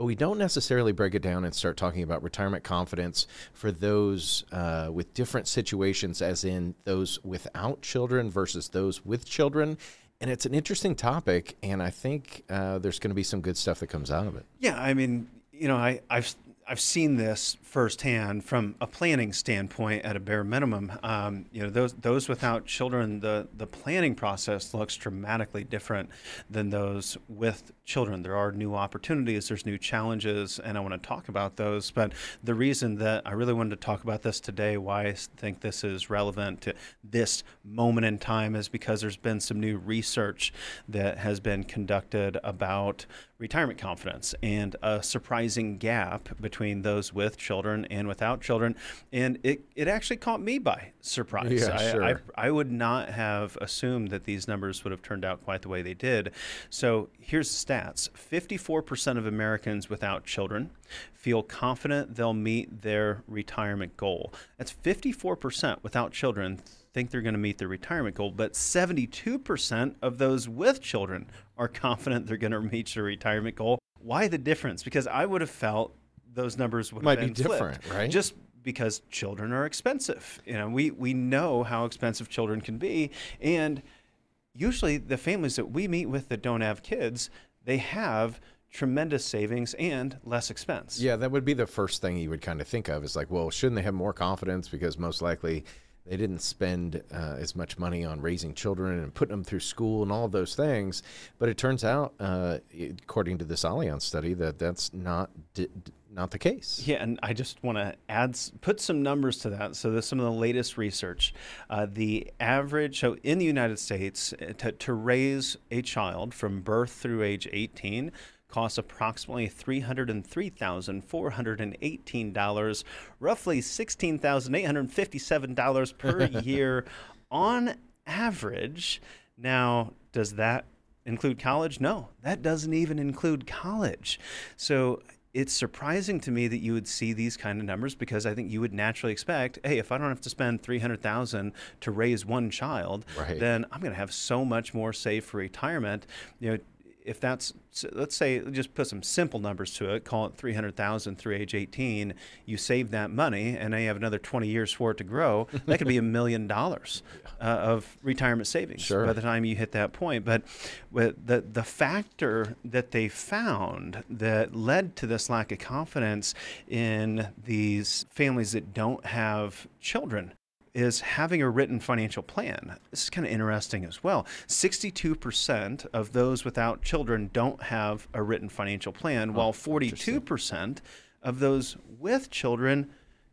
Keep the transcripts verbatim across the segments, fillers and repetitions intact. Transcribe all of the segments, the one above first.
but we don't necessarily break it down and start talking about retirement confidence for those uh, with different situations, as in those without children versus those with children. And it's an interesting topic, and I think uh, there's going to be some good stuff that comes out of it. Yeah, I mean, you know, I, I've I've seen this firsthand from a planning standpoint at a bare minimum. Um, you know, those those without children, the the planning process looks dramatically different than those with children. There are new opportunities, there's new challenges, and I want to talk about those. But the reason that I really wanted to talk about this today, why I think this is relevant to this moment in time, is because there's been some new research that has been conducted about retirement confidence and a surprising gap between those with children and without children. And it, it actually caught me by surprise. Yeah, I, sure. I, I would not have assumed that these numbers would have turned out quite the way they did. So here's the stats. fifty-four percent of Americans without children feel confident they'll meet their retirement goal. That's fifty-four percent without children think they're going to meet their retirement goal, but seventy-two percent of those with children are confident they're going to reach their retirement goal. Why the difference? Because I would have felt those numbers would Might have be been different, flipped. right? Just because children are expensive. You know, we we know how expensive children can be, and usually the families that we meet with that don't have kids, they have tremendous savings and less expense. Yeah, that would be the first thing you would kind of think of, is like, well, shouldn't they have more confidence because most likely they didn't spend uh, as much money on raising children and putting them through school and all of those things. But it turns out, uh, according to this Allianz study, that that's not d- d- not the case. Yeah, and I just want to add, put some numbers to that. So there's some of the latest research. Uh, the average, so in the United States, to, to raise a child from birth through age eighteen costs approximately three hundred three thousand four hundred eighteen dollars, roughly sixteen thousand eight hundred fifty-seven dollars per year on average. Now, does that include college? No, that doesn't even include college. So it's surprising to me that you would see these kind of numbers, because I think you would naturally expect, hey, if I don't have to spend three hundred thousand dollars to raise one child, Right. then I'm going to have so much more saved for retirement. You know, if that's, let's say, just put some simple numbers to it, call it three hundred thousand through age eighteen, you save that money and now you have another twenty years for it to grow. That could be a million dollars uh, of retirement savings Sure. by the time you hit that point. But with the, the factor that they found that led to this lack of confidence in these families that don't have children is having a written financial plan. This is kind of interesting as well. sixty-two percent of those without children don't have a written financial plan, Oh, while forty-two percent of those with children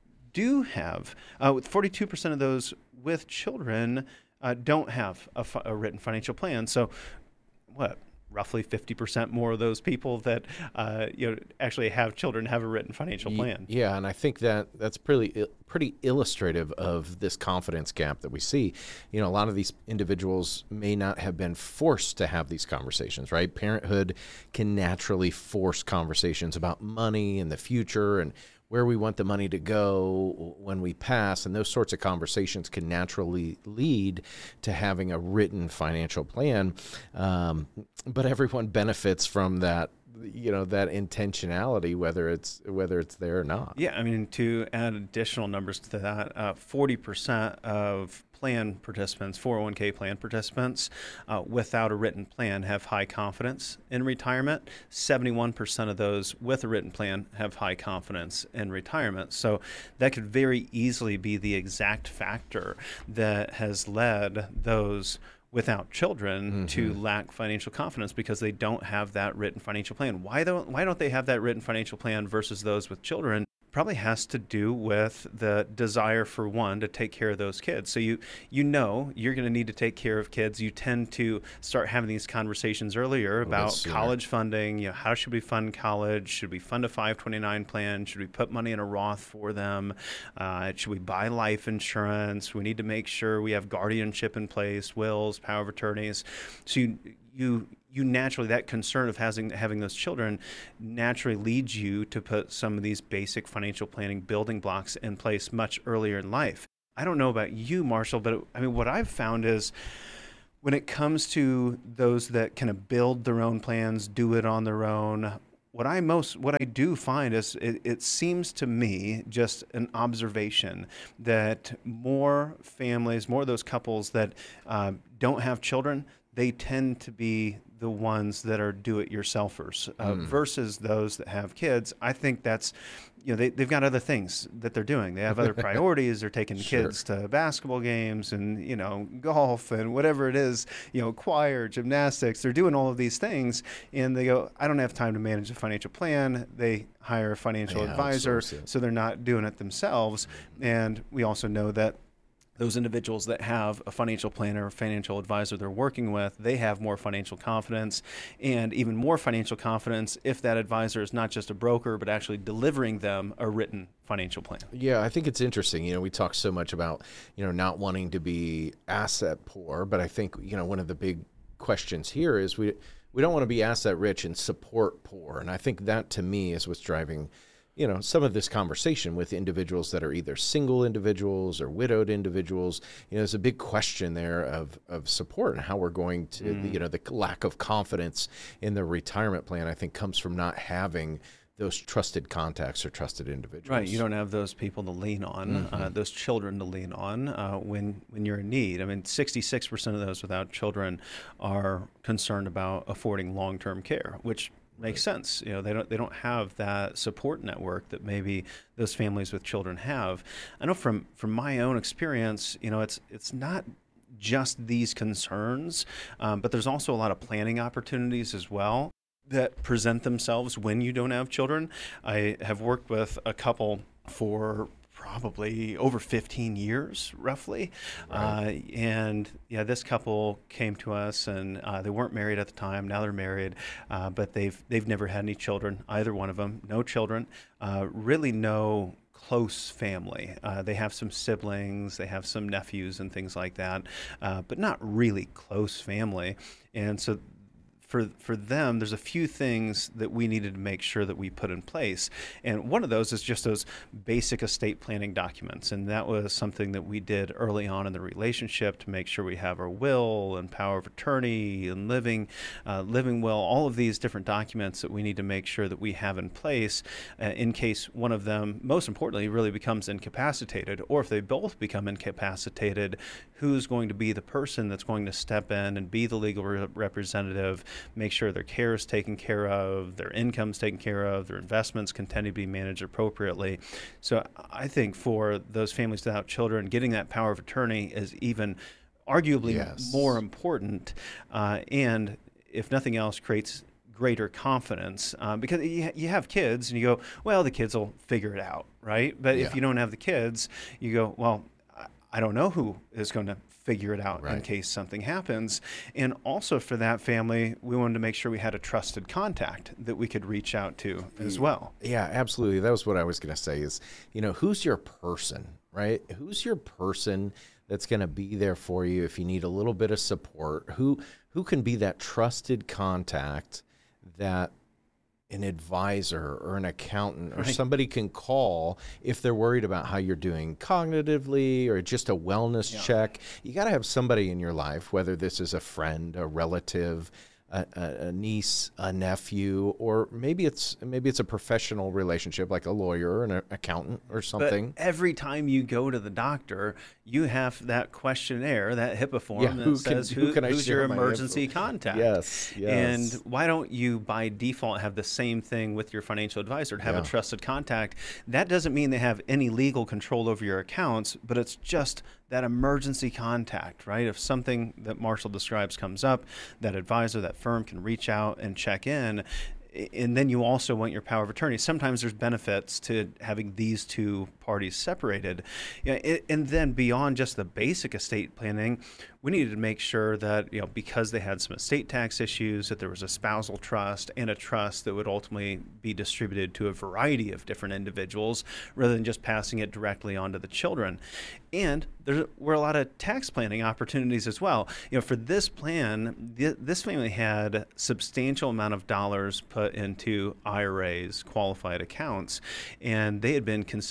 do have. Uh, with forty-two percent of those with children uh, don't have a, fi- a written financial plan. So what? Roughly fifty percent more of those people that uh, you know actually have children have a written financial plan. Yeah, and I think that that's pretty pretty illustrative of this confidence gap that we see. You know, a lot of these individuals may not have been forced to have these conversations, right? Parenthood can naturally force conversations about money and the future and where we want the money to go when we pass, and those sorts of conversations can naturally lead to having a written financial plan. Um, but everyone benefits from that, you know, that intentionality, whether it's whether it's there or not. Yeah, I mean, to add additional numbers to that, uh, forty percent of plan participants, four oh one k plan participants, uh, without a written plan have high confidence in retirement. seventy-one percent of those with a written plan have high confidence in retirement. So that could very easily be the exact factor that has led those without children mm-hmm. to lack financial confidence, because they don't have that written financial plan. Why don't why don't they have that written financial plan versus those with children? Probably has to do with the desire for one to take care of those kids. So you you know you're going to need to take care of kids. You tend to start having these conversations earlier about college funding. You know, how should we fund college? Should we fund a five twenty-nine plan? Should we put money in a Roth for them? Uh, should we buy life insurance? We need to make sure we have guardianship in place, wills, power of attorneys. So you you you naturally, that concern of having having those children naturally leads you to put some of these basic financial planning building blocks in place much earlier in life. I don't know about you, Marshall, but I mean, what I've found is when it comes to those that kind of build their own plans, do it on their own, what I most what I do find is it, it seems to me, just an observation, that more families, more of those couples that uh, don't have children, they tend to be the ones that are do-it-yourselfers uh, Mm. versus those that have kids. I think that's, you know, they, they've got other things that they're doing. They have other priorities. They're taking Sure. kids to basketball games and, you know, golf and whatever it is, you know, choir, gymnastics. They're doing all of these things, and they go, I don't have time to manage a financial plan. They hire a financial Yeah, advisor, outsource it. so they're not doing it themselves. And we also know that those individuals that have a financial planner or financial advisor they're working with, they have more financial confidence, and even more financial confidence if that advisor is not just a broker, but actually delivering them a written financial plan. Yeah, I think it's interesting. You know, we talk so much about, you know, not wanting to be asset poor, but I think, you know, one of the big questions here is we we don't want to be asset rich and support poor. And I think that, to me, is what's driving, you know, some of this conversation with individuals that are either single individuals or widowed individuals. You know, there's a big question there of of support and how we're going to, Mm. you know, the lack of confidence in the retirement plan, I think, comes from not having those trusted contacts or trusted individuals. Right, you don't have those people to lean on, Mm-hmm. uh, those children to lean on uh, when when you're in need. I mean, sixty-six percent of those without children are concerned about affording long-term care, which makes sense. You know, they don't they don't have that support network that maybe those families with children have. I know from from my own experience, you know, it's it's not just these concerns, um, but there's also a lot of planning opportunities as well that present themselves when you don't have children. I have worked with a couple for probably over fifteen years, roughly. Right. Uh, and yeah, this couple came to us, and uh, they weren't married at the time. Now they're married, uh, but they've they've never had any children. Either one of them, no children. Uh, really, no close family. Uh, they have some siblings, they have some nephews and things like that, uh, but not really close family. And so for for them, there's a few things that we needed to make sure that we put in place. And one of those is just those basic estate planning documents. And that was something that we did early on in the relationship to make sure we have our will and power of attorney and living uh, living will, all of these different documents that we need to make sure that we have in place uh, in case one of them, most importantly, really becomes incapacitated, or if they both become incapacitated, who's going to be the person that's going to step in and be the legal re- representative, make sure their care is taken care of, their income's taken care of, their investments continue to be managed appropriately. So I think for those families without children, getting that power of attorney is even arguably Yes. more important, uh, and if nothing else, creates greater confidence, uh, because you, you have kids and you go, well, the kids will figure it out, right? But Yeah. if you don't have the kids, you go, well, I- I don't know who is going to figure it out in Right. case something happens. And also for that family, we wanted to make sure we had a trusted contact that we could reach out to as well. Yeah, absolutely. That was what I was going to say is, you know, who's your person, right? Who's your person that's going to be there for you if you need a little bit of support? Who who can be that trusted contact that an advisor or an accountant or Right. somebody can call if they're worried about how you're doing cognitively or just a wellness Yeah. check? You got to have somebody in your life, whether this is a friend, a relative, a, a, a niece, a nephew, or maybe it's maybe it's a professional relationship like a lawyer or an accountant or something. But every time you go to the doctor, you have that questionnaire, that HIPAA form Yeah, that who can- says who who, can I who's share your my emergency info? contact. Yes, yes. And why don't you, by default, have the same thing with your financial advisor, to have Yeah. a trusted contact? That doesn't mean they have any legal control over your accounts, but it's just that emergency contact, right? If something that Marshall describes comes up, that advisor, that firm can reach out and check in. And then you also want your power of attorney. Sometimes there's benefits to having these two parties separated. Yeah, it- and then beyond just the basic estate planning, we needed to make sure that, you know, because they had some estate tax issues, that there was a spousal trust and a trust that would ultimately be distributed to a variety of different individuals rather than just passing it directly on to the children. And there were a lot of tax planning opportunities as well. You know, for this plan, th- this family had substantial amount of dollars put into I R As, qualified accounts, and they had been considering for a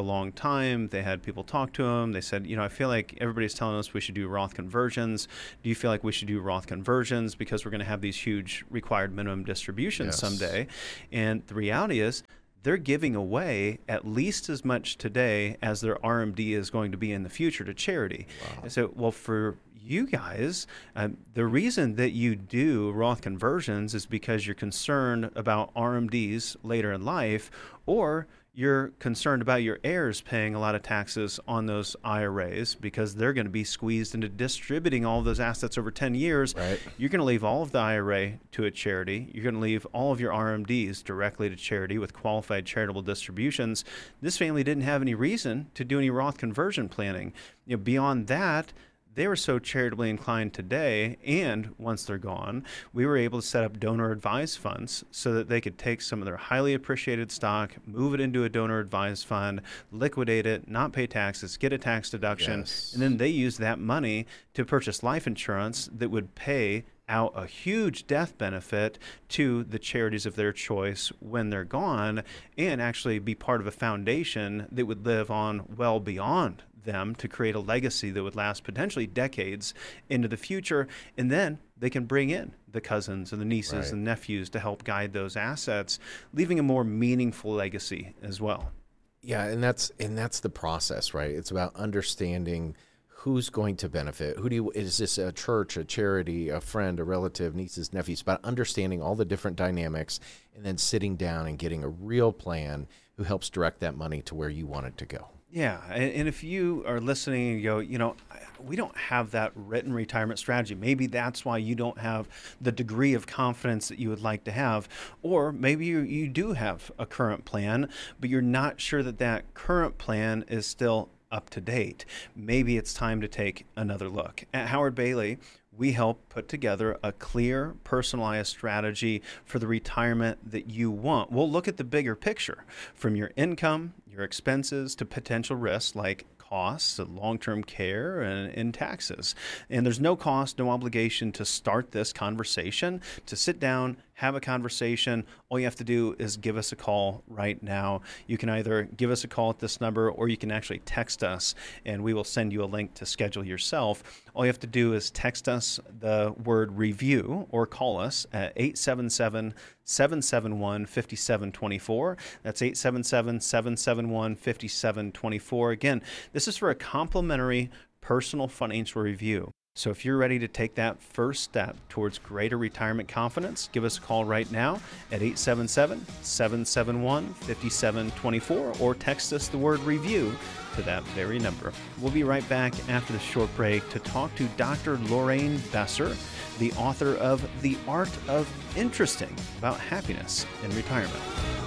long time. They had people talk to them. They said, you know, I feel like everybody's telling us we should do Roth conversions. Do you feel like we should do Roth conversions because we're going to have these huge required minimum distributions Yes. someday? And the reality is, they're giving away at least as much today as their R M D is going to be in the future to charity. Wow. And so, well, for you guys, um, the reason that you do Roth conversions is because you're concerned about R M Ds later in life, or you're concerned about your heirs paying a lot of taxes on those I R As because they're going to be squeezed into distributing all of those assets over ten years. Right. You're going to leave all of the I R A to a charity. You're going to leave all of your R M Ds directly to charity with qualified charitable distributions. This family didn't have any reason to do any Roth conversion planning. You know, beyond that, they were so charitably inclined today, and once they're gone, we were able to set up donor advised funds so that they could take some of their highly appreciated stock, move it into a donor advised fund, liquidate it, not pay taxes, get a tax deduction, Yes. and then they use that money to purchase life insurance that would pay out a huge death benefit to the charities of their choice when they're gone, and actually be part of a foundation that would live on well beyond them to create a legacy that would last potentially decades into the future. And then they can bring in the cousins and the nieces Right. and nephews to help guide those assets, leaving a more meaningful legacy as well. Yeah, and that's and that's the process, right? It's about understanding who's going to benefit. Who do you is this a church, a charity, a friend, a relative, nieces, nephews? About understanding all the different dynamics and then sitting down and getting a real plan who helps direct that money to where you want it to go. Yeah, and, and if you are listening and you go, you know, we don't have that written retirement strategy. Maybe that's why you don't have the degree of confidence that you would like to have. Or maybe you, you do have a current plan, but you're not sure that that current plan is still up to date. Maybe it's time to take another look. At Howard Bailey, we help put together a clear, personalized strategy for the retirement that you want. We'll look at the bigger picture, from your income, your expenses, to potential risks like costs, long-term care, and, and taxes. And there's no cost, no obligation to start this conversation, to sit down, have a conversation. All you have to do is give us a call right now. You can either give us a call at this number, or you can actually text us, and we will send you a link to schedule yourself. All you have to do is text us the word review, or call us at eight seven seven, seven seven one, five seven two four. That's eight seven seven, seven seven one, five seven two four. Again, this is for a complimentary personal financial review. So if you're ready to take that first step towards greater retirement confidence, give us a call right now at eight seven seven, seven seven one, five seven two four, or text us the word review to that very number. We'll be right back after the short break to talk to Doctor Lorraine Besser, the author of The Art of Interesting, about happiness in retirement.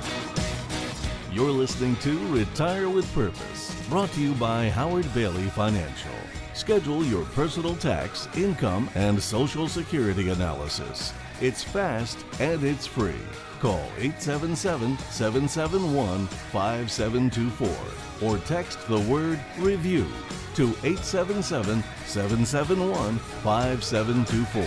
You're listening to Retire with Purpose, brought to you by Howard Bailey Financial. Schedule your personal tax, income, and Social Security analysis. It's fast and it's free. Call eight seven seven, seven seven one, five seven two four or text the word REVIEW to eight seven seven, seven seven one, five seven two four.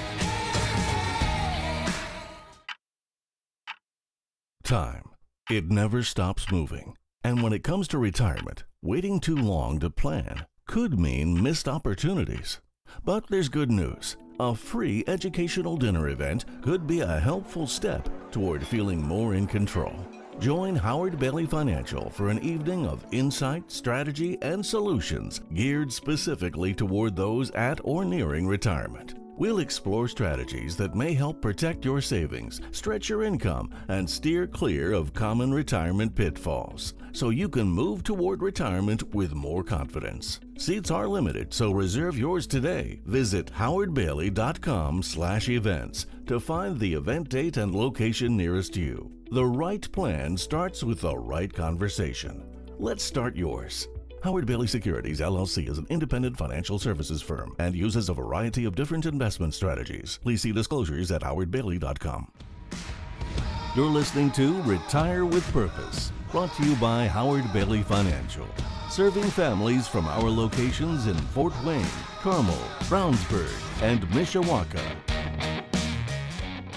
Time. It never stops moving. And when it comes to retirement, waiting too long to plan could mean missed opportunities. But there's good news. A free educational dinner event could be a helpful step toward feeling more in control. Join Howard Bailey Financial for an evening of insight, strategy, and solutions geared specifically toward those at or nearing retirement. We'll explore strategies that may help protect your savings, stretch your income, and steer clear of common retirement pitfalls, so you can move toward retirement with more confidence. Seats are limited, so reserve yours today. Visit howard bailey dot com slash events to find the event date and location nearest you. The right plan starts with the right conversation. Let's start yours. Howard Bailey Securities, L L C is an independent financial services firm and uses a variety of different investment strategies. Please see disclosures at howard bailey dot com. You're listening to Retire with Purpose, brought to you by Howard Bailey Financial, serving families from our locations in Fort Wayne, Carmel, Brownsburg, and Mishawaka.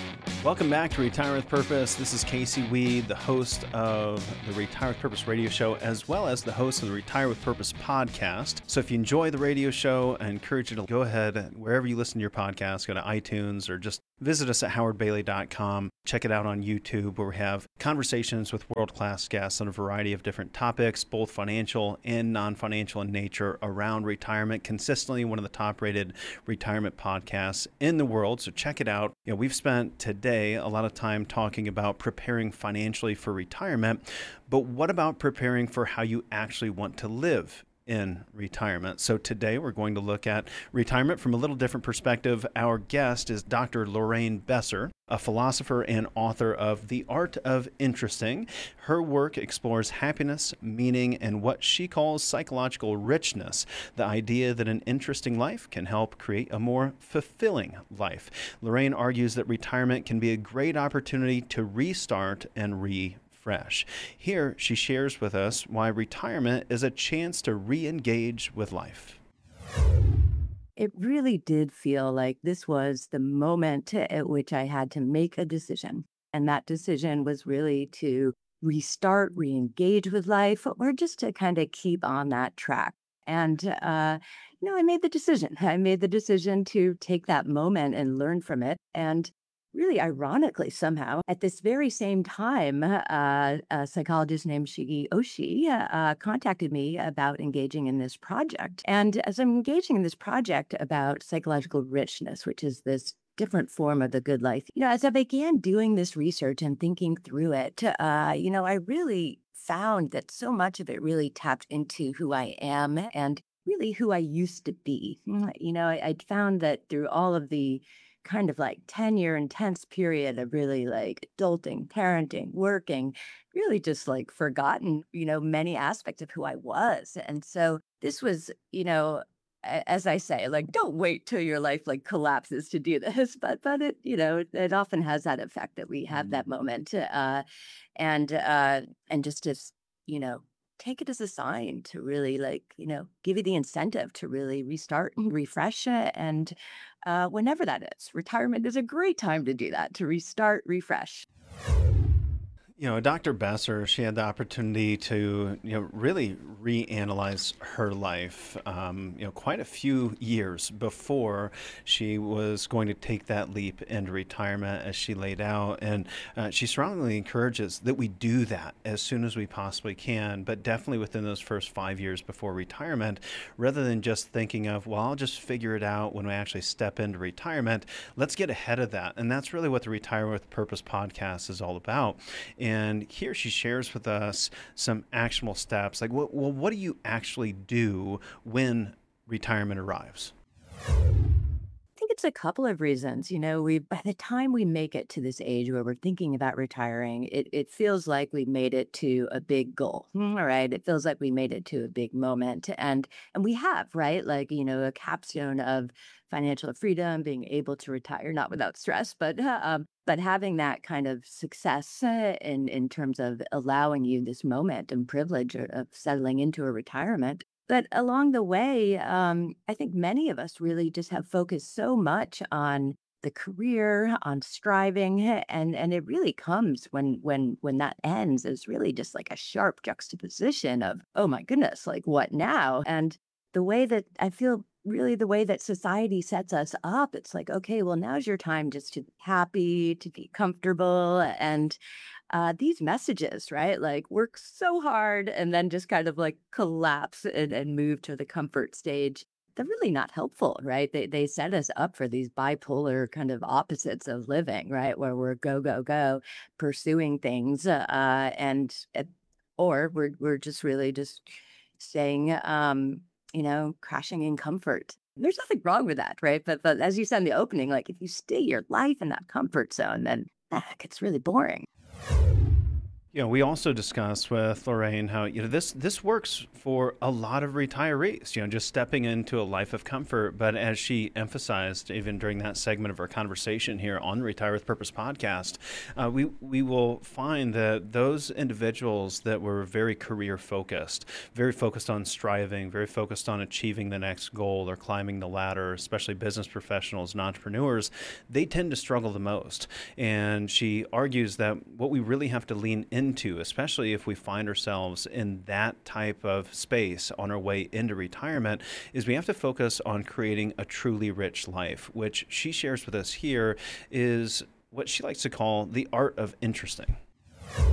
Welcome back to Retire with Purpose. This is Casey Weed, the host of the Retire with Purpose radio show, as well as the host of the Retire with Purpose podcast. So if you enjoy the radio show, I encourage you to go ahead, wherever you listen to your podcast, go to iTunes or just visit us at howard bailey dot com. Check it out on YouTube, where we have conversations with world-class guests on a variety of different topics, both financial and non-financial in nature, around retirement. Consistently one of the top-rated retirement podcasts in the world. So check it out. You know, we've spent today a lot of time talking about preparing financially for retirement, but what about preparing for how you actually want to live in retirement? So today we're going to look at retirement from a little different perspective. Our guest is Doctor Lorraine Besser, a philosopher and author of The Art of Interesting. Her work explores happiness, meaning, and what she calls psychological richness, the idea that an interesting life can help create a more fulfilling life. Lorraine argues that retirement can be a great opportunity to restart and re fresh. Here, she shares with us why retirement is a chance to re-engage with life. It really did feel like this was the moment at which I had to make a decision. And that decision was really to restart, re-engage with life, or just to kind of keep on that track. And, uh, you know, I made the decision. I made the decision to take that moment and learn from it. And really ironically, somehow, at this very same time, uh, a psychologist named Shigi Oshii uh, contacted me about engaging in this project. And as I'm engaging in this project about psychological richness, which is this different form of the good life, you know, as I began doing this research and thinking through it, uh, you know, I really found that so much of it really tapped into who I am and really who I used to be. You know, I, I'd found that through all of the kind of like ten year intense period of really like adulting, parenting, working, really just like forgotten, you know, many aspects of who I was. And so this was, you know, a- as I say, like, don't wait till your life like collapses to do this, but, but it, you know, it, it often has that effect that we have that moment. Uh, and, uh, and just to, you know, take it as a sign to really like, you know, give you the incentive to really restart and refresh it. And uh, whenever that is, retirement is a great time to do that, to restart, refresh. You know, Doctor Besser, she had the opportunity to, you know, really reanalyze her life, um, you know, quite a few years before she was going to take that leap into retirement, as she laid out. And uh, she strongly encourages that we do that as soon as we possibly can, but definitely within those first five years before retirement, rather than just thinking of, well, I'll just figure it out when we actually step into retirement. Let's get ahead of that. And that's really what the Retire with Purpose podcast is all about. And here she shares with us some actionable steps, like, well, well, what do you actually do when retirement arrives? I think it's a couple of reasons. You know, we by the time we make it to this age where we're thinking about retiring, it, it feels like we made it to a big goal. mm, All right. It feels like we made it to a big moment. And and we have, right? Like, you know, a capstone of financial freedom, being able to retire, not without stress, but uh, um, but having that kind of success uh, in in terms of allowing you this moment and privilege of of settling into a retirement. But along the way, um, I think many of us really just have focused so much on the career, on striving, eh, and and it really comes when when when that ends is really just like a sharp juxtaposition of, oh my goodness, like what now? And the way that I feel really the way that society sets us up, it's like, okay, well, now's your time just to be happy, to be comfortable. And uh, these messages, right? Like work so hard and then just kind of like collapse and, and move to the comfort stage. They're really not helpful, right? They they set us up for these bipolar kind of opposites of living, right? Where we're go, go, go, pursuing things, uh, and uh, or we're we're just really just staying, um, you know, crashing in comfort. There's nothing wrong with that, right? But but as you said in the opening, like if you stay your life in that comfort zone, then ah, it gets really boring. You know, we also discussed with Lorraine how, you know, this this works for a lot of retirees, you know, just stepping into a life of comfort. But as she emphasized, even during that segment of our conversation here on the Retire with Purpose podcast, uh, we, we will find that those individuals that were very career focused, very focused on striving, very focused on achieving the next goal or climbing the ladder, especially business professionals and entrepreneurs, they tend to struggle the most. And she argues that what we really have to lean into into, especially if we find ourselves in that type of space on our way into retirement, is we have to focus on creating a truly rich life, which she shares with us here is what she likes to call the art of interesting.